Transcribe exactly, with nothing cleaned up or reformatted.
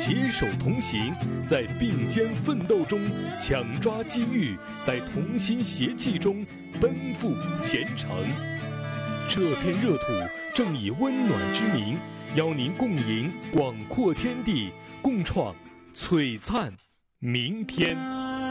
携手同行，在并肩奋斗中抢抓机遇，在同心协气中奔赴前程。这片热土正以温暖之名，邀您共迎广阔天地，共创璀璨明天。